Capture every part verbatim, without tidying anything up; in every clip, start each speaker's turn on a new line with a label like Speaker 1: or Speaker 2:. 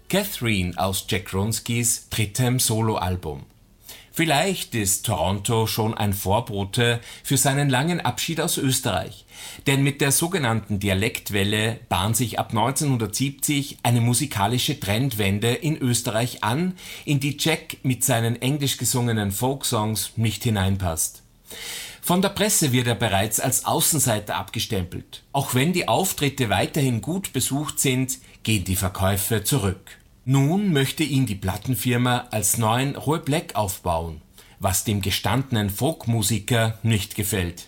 Speaker 1: Catherine aus Jack Wronskis drittem Soloalbum. Vielleicht ist Toronto schon ein Vorbote für seinen langen Abschied aus Österreich, denn mit der sogenannten Dialektwelle bahnt sich ab neunzehnhundertsiebzig eine musikalische Trendwende in Österreich an, in die Jack mit seinen englisch gesungenen Folksongs nicht hineinpasst. Von der Presse wird er bereits als Außenseiter abgestempelt. Auch wenn die Auftritte weiterhin gut besucht sind, gehen die Verkäufe zurück. Nun möchte ihn die Plattenfirma als neuen Roy Black aufbauen, was dem gestandenen Folkmusiker nicht gefällt.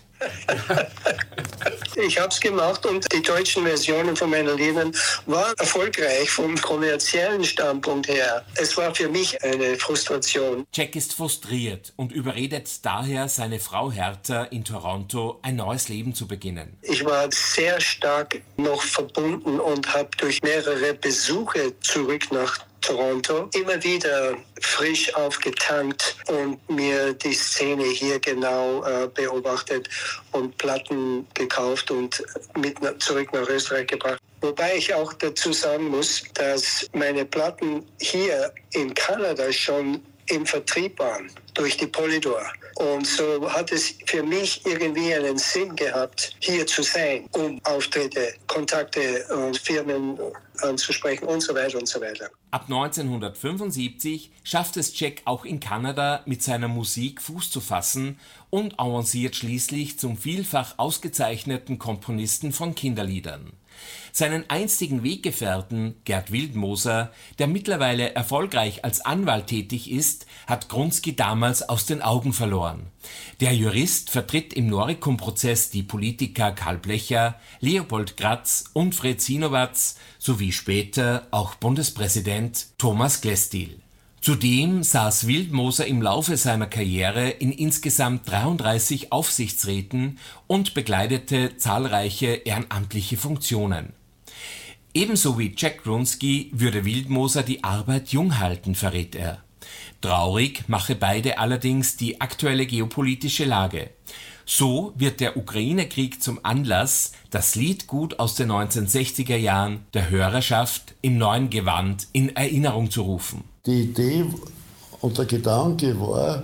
Speaker 2: Ich habe es gemacht und die deutschen Versionen von meinen Liedern waren erfolgreich vom kommerziellen Standpunkt her. Es war für mich eine Frustration.
Speaker 1: Jack ist frustriert und überredet daher seine Frau Hertha in Toronto ein neues Leben zu beginnen.
Speaker 2: Ich war sehr stark noch verbunden und habe durch mehrere Besuche zurück nach Toronto immer wieder frisch aufgetankt und mir die Szene hier genau äh, beobachtet und Platten gekauft und mit zurück nach Österreich gebracht. Wobei ich auch dazu sagen muss, dass meine Platten hier in Kanada schon im Vertrieb waren durch die Polydor. Und so hat es für mich irgendwie einen Sinn gehabt, hier zu sein, um Auftritte, Kontakte und Firmen anzusprechen und so weiter und so weiter.
Speaker 1: Ab neunzehnhundertfünfundsiebzig schafft es Jack auch in Kanada mit seiner Musik Fuß zu fassen und avanciert schließlich zum vielfach ausgezeichneten Komponisten von Kinderliedern. Seinen einstigen Weggefährten Gerd Wildmoser, der mittlerweile erfolgreich als Anwalt tätig ist, hat Wronski damals aus den Augen verloren. Der Jurist vertritt im Noricum-Prozess die Politiker Karl Blecher, Leopold Gratz und Fred Sinowatz sowie später auch Bundespräsident Thomas Glestiel. Zudem saß Wildmoser im Laufe seiner Karriere in insgesamt dreiunddreißig Aufsichtsräten und bekleidete zahlreiche ehrenamtliche Funktionen. Ebenso wie Jack Wronski würde Wildmoser die Arbeit jung halten, verrät er. Traurig mache beide allerdings die aktuelle geopolitische Lage. So wird der Ukraine-Krieg zum Anlass, das Liedgut aus den neunzehnhundertsechziger Jahren der Hörerschaft im neuen Gewand in Erinnerung zu rufen.
Speaker 3: Die Idee und der Gedanke war,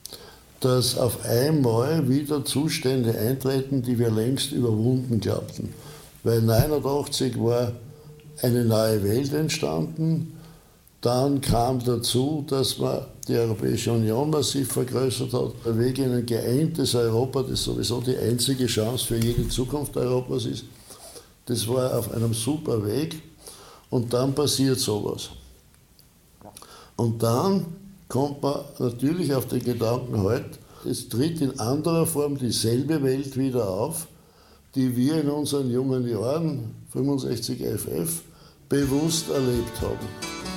Speaker 3: dass auf einmal wieder Zustände eintreten, die wir längst überwunden glaubten. Weil neunundachtzig war eine neue Welt entstanden. Dann kam dazu, dass man die Europäische Union massiv vergrößert hat. Der Weg in ein geeintes Europa, das sowieso die einzige Chance für jede Zukunft Europas ist, das war auf einem super Weg. Und dann passiert sowas. Und dann kommt man natürlich auf den Gedanken heute, es tritt in anderer Form dieselbe Welt wieder auf, die wir in unseren jungen Jahren, fünfundsechzig F F, bewusst erlebt haben.